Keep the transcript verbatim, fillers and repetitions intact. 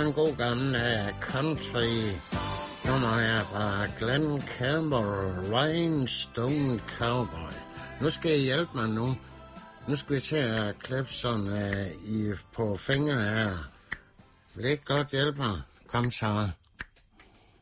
en god gammel uh, country nummer her fra Glenn Campbell, Rhinestone Cowboy. Nu skal I hjælpe mig nu. Nu skal vi til at klippe sådan uh, i, på fingrene her. Vil I ikke godt hjælpe mig? Kom så.